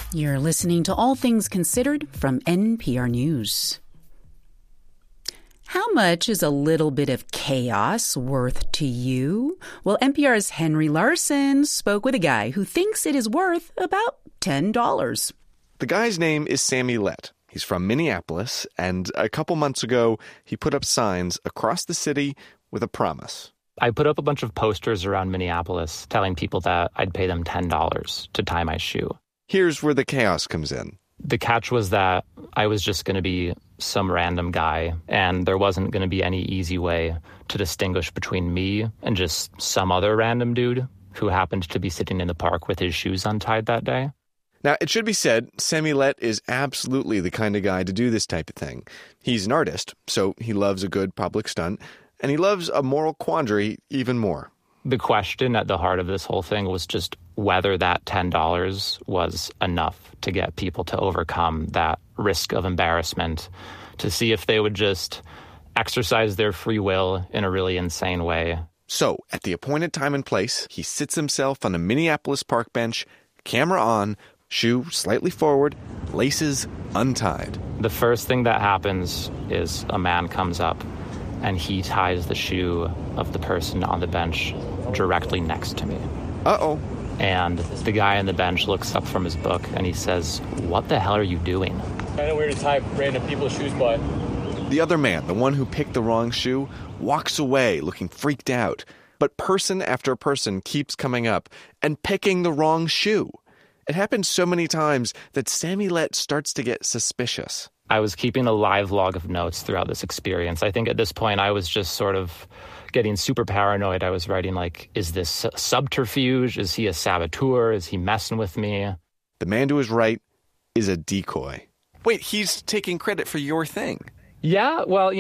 You're listening to All Things Considered from NPR News. How much is a little bit of chaos worth to you? Well, NPR's Henry Larson spoke with a guy who thinks it is worth about $10. The guy's name is Sammy Lett. He's from Minneapolis, and a couple months ago, he put up signs across the city with a promise. I put up a bunch of posters around Minneapolis telling people that I'd pay them $10 to tie my shoe. Here's where the chaos comes in. The catch was that I was just going to be some random guy, and there wasn't going to be any easy way to distinguish between me and just some other random dude who happened to be sitting in the park with his shoes untied that day. Now, it should be said, Sammy Lett is absolutely the kind of guy to do this type of thing. He's an artist, so he loves a good public stunt, and he loves a moral quandary even more. The question at the heart of this whole thing was just whether that $10 was enough to get people to overcome that risk of embarrassment, to see if they would just exercise their free will in a really insane way. So, at the appointed time and place, he sits himself on a Minneapolis park bench, camera on, shoe slightly forward, laces untied. The first thing that happens is a man comes up and he ties the shoe of the person on the bench directly next to me. Uh-oh. And the guy on the bench looks up from his book and he says, "What the hell are you doing?" Kind of weird to tie random people's shoes, but... The other man, the one who picked the wrong shoe, walks away looking freaked out. But person after person keeps coming up and picking the wrong shoe. It happens so many times that Sammy Lett starts to get suspicious. I was keeping a live log of notes throughout this experience. I think at this point I was just sort of getting super paranoid. I was writing like, is this subterfuge? Is he a saboteur? Is he messing with me? The man to his right is a decoy. Wait, he's taking credit for your thing. Yeah, well,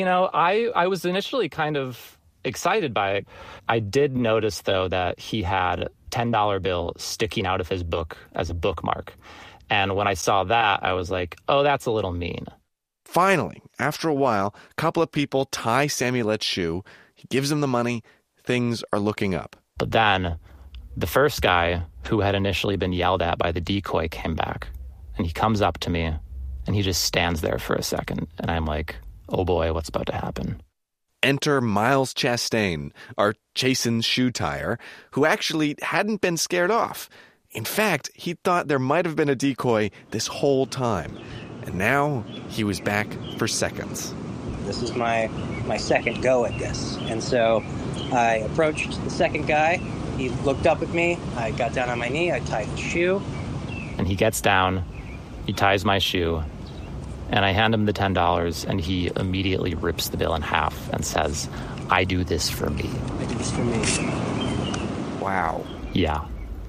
I was initially kind of excited by it. I did notice, though, that he had a $10 bill sticking out of his book as a bookmark. And when I saw that, I was like, oh, that's a little mean. Finally, after a while, a couple of people tie Sammy Lett's shoe. He gives them the money. Things are looking up. But then the first guy who had initially been yelled at by the decoy came back. And he comes up to me and he just stands there for a second. And I'm like, oh boy, what's about to happen? Enter Miles Chastain, our Chasen's shoe tire, who actually hadn't been scared off. In fact, he thought there might have been a decoy this whole time. And now he was back for seconds. This is my second go at this. And so I approached the second guy. He looked up at me. I got down on my knee. I tied the shoe. And he gets down. He ties my shoe. And I hand him the $10, and he immediately rips the bill in half and says, "I do this for me." I do this for me. Wow. Yeah.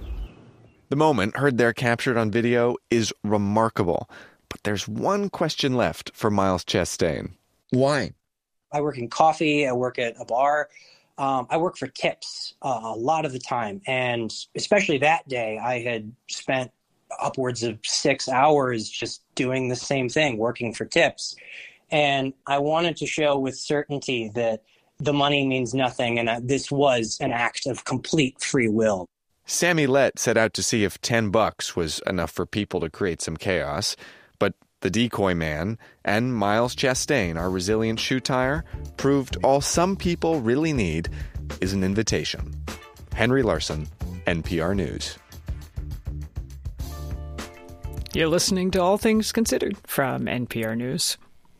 The moment, heard there captured on video, is remarkable. But there's one question left for Miles Chastain. Why? I work in coffee. I work at a bar. I work for tips a lot of the time. And especially that day, I had spent upwards of 6 hours just doing the same thing, working for tips. And I wanted to show with certainty that the money means nothing, and this was an act of complete free will. Sammy Lett set out to see if $10 was enough for people to create some chaos, but the decoy man and Miles Chastain, our resilient shoe tire, proved all some people really need is an invitation. Henry Larson, NPR News. You're listening to All Things Considered from NPR News.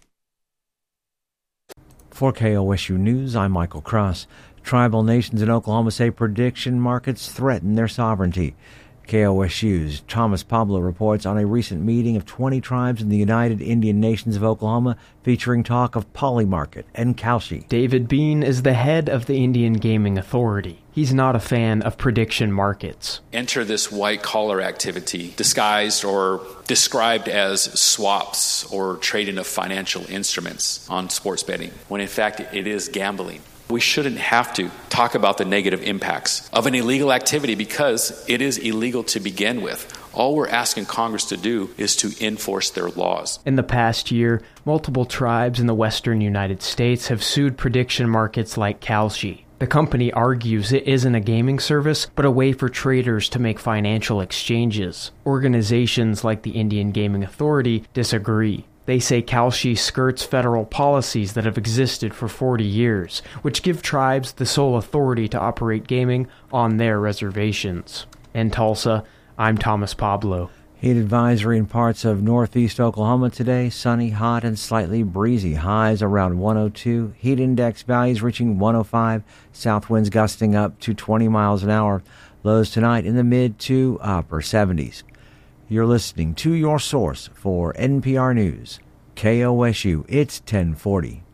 For KOSU News, I'm Michael Cross. Tribal nations in Oklahoma say prediction markets threaten their sovereignty. KOSU's Thomas Pablo reports on a recent meeting of 20 tribes in the United Indian Nations of Oklahoma featuring talk of Polymarket and Kalshi. David Bean is the head of the Indian Gaming Authority. He's not a fan of prediction markets. Enter this white-collar activity disguised or described as swaps or trading of financial instruments on sports betting, when in fact it is gambling. We shouldn't have to talk about the negative impacts of an illegal activity because it is illegal to begin with. All we're asking Congress to do is to enforce their laws. In the past year, multiple tribes in the western United States have sued prediction markets like Kalshi. The company argues it isn't a gaming service, but a way for traders to make financial exchanges. Organizations like the Indian Gaming Authority disagree. They say Kalshi skirts federal policies that have existed for 40 years, which give tribes the sole authority to operate gaming on their reservations. In Tulsa, I'm Thomas Pablo. Heat advisory in parts of northeast Oklahoma today. Sunny, hot, and slightly breezy. Highs around 102. Heat index values reaching 105. South winds gusting up to 20 miles an hour. Lows tonight in the mid to upper 70s. You're listening to your source for NPR News. KOSU, it's 1040.